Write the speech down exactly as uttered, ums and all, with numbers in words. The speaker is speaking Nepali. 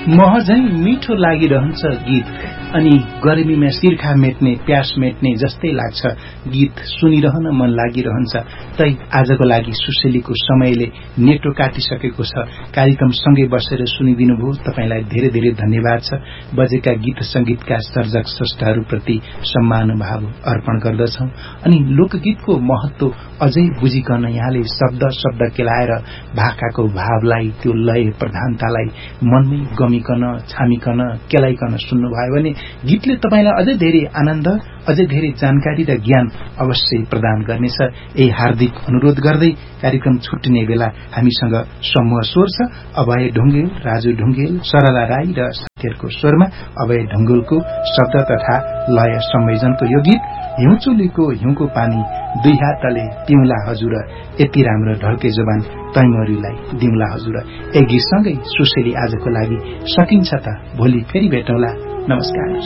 मह झैं मिठो लागिरहन्छ गीत अनि गर्मीमा सिर्खा मेट्ने प्यास मेट्ने जस्तै लाग्छ गीत सुनिरहन मन लागिरहन्छ। तै आजको लागि सुसेलीको समयले नेटो काटिसकेको छ। कार्यक्रम सँगै बसेर सुनिदिनु भयो, तपाईलाई धेरै धेरै धन्यवाद छ। बजेका गीत संगीतका सर्जक स्रष्टाहरूप्रति सम्मान भाव अर्पण गर्दछौं। अनि लोकगीतको महत्व अझै बुझिकन यहाँले शब्द शब्द केलाएर भाकाको भावलाई त्यो लय प्रधानतालाई मनमै गमिकन छामिकन केलाइकन सुन्नुभयो भने गीतले तपाईलाई अझै धेरै आनन्द अझै धेरै जानकारी र ज्ञान अवश्य प्रदान गर्नेछ। यही हार्दिक अनुरोध गर्दै कार्यक्रम छुट्टिने बेला हामीसँग समूह स्वर छ। अभय ढुङ्गेल, राजु ढुङ्गेल, सरला राई र साथीहरूको स्वरमा अभय ढुङ्गेलको शब्द तथा लय संयोजनको यो गीत हिउँचुलीको हिउँको पानी दुई हातले पिउला हजुर, यति राम्रो ढल्के जबान तैमरीलाई दिउँला हजुर। एक गीतसँगै सुसेली आजको लागि सकिन्छ त, भोलि फेरि भेटौँला। नमस्कार।